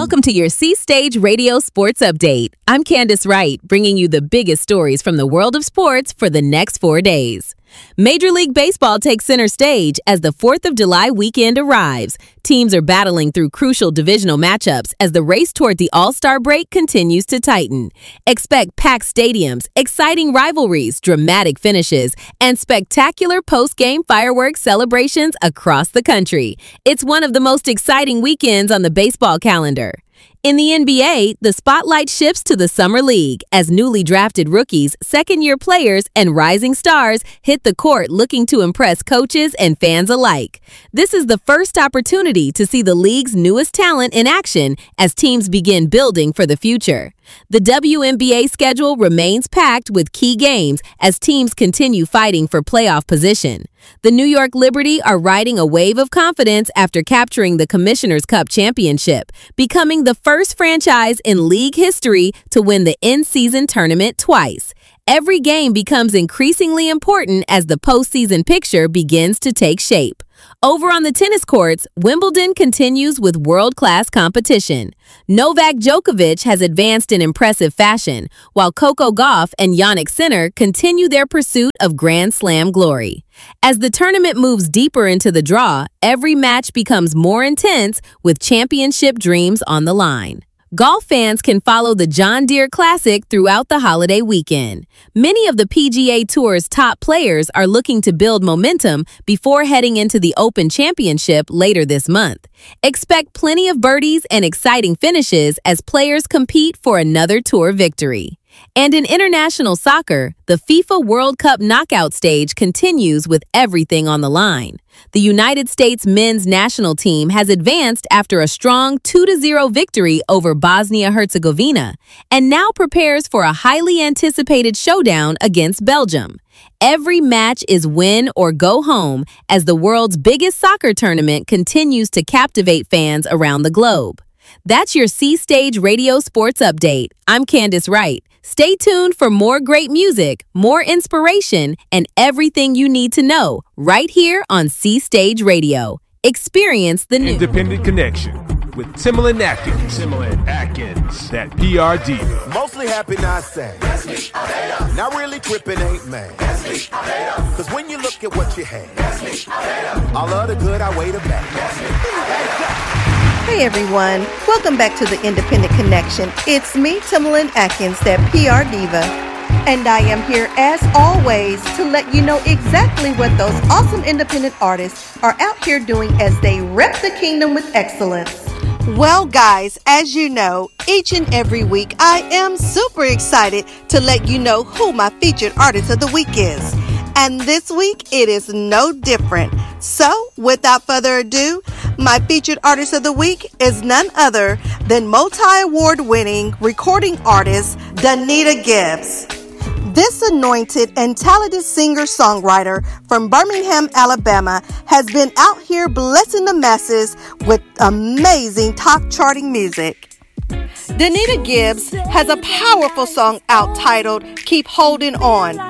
Welcome to your C-Stage Radio Sports Update. I'm Candace Wright, bringing you the biggest stories from the world of sports for the next 4 days. Major League Baseball takes center stage as the 4th of July weekend arrives. Teams are battling through crucial divisional matchups as the race toward the All-Star break continues to tighten. Expect packed stadiums, exciting rivalries, dramatic finishes, and spectacular post-game fireworks celebrations across the country. It's one of the most exciting weekends on the baseball calendar. In the NBA, the spotlight shifts to the Summer League as newly drafted rookies, second-year players, and rising stars hit the court looking to impress coaches and fans alike. This is the first opportunity to see the league's newest talent in action as teams begin building for the future. The WNBA schedule remains packed with key games as teams continue fighting for playoff position. The New York Liberty are riding a wave of confidence after capturing the Commissioner's Cup championship, becoming the first franchise in league history to win the in-season tournament twice. Every game becomes increasingly important as the postseason picture begins to take shape. Over on the tennis courts, Wimbledon continues with world-class competition. Novak Djokovic has advanced in impressive fashion, while Coco Gauff and Jannik Sinner continue their pursuit of Grand Slam glory. As the tournament moves deeper into the draw, every match becomes more intense with championship dreams on the line. Golf fans can follow the John Deere Classic throughout the holiday weekend. Many of the PGA Tour's top players are looking to build momentum before heading into the Open Championship later this month. Expect plenty of birdies and exciting finishes as players compete for another tour victory. And in international soccer, the FIFA World Cup knockout stage continues with everything on the line. The United States men's national team has advanced after a strong 2-0 victory over Bosnia-Herzegovina and now prepares for a highly anticipated showdown against Belgium. Every match is win or go home as the world's biggest soccer tournament continues to captivate fans around the globe. That's your C-Stage Radio Sports Update. I'm Candace Wright. Stay tuned for more great music, more inspiration, and everything you need to know right here on C-Stage Radio. Experience the new Independent Connection with Timbaland Atkins. That PR diva. Mostly happy, not sad. Not really tripping, ain't mad. Cause when you look at what you had, all of the good outweigh the bad. Hey everyone, welcome back to the Independent Connection. It's me, Timbaland Atkins, that PR diva. And I am here as always to let you know exactly what those awesome independent artists are out here doing as they rep the kingdom with excellence. Well guys, as you know, each and every week I am super excited to let you know who my featured artist of the week is. And this week it is no different. So without further ado, my featured artist of the week is none other than multi-award winning recording artist Danita Gibbs. This anointed and talented singer-songwriter from Birmingham, Alabama has been out here blessing the masses with amazing top-charting music. Danita Gibbs has a powerful song out titled Keep Holding On.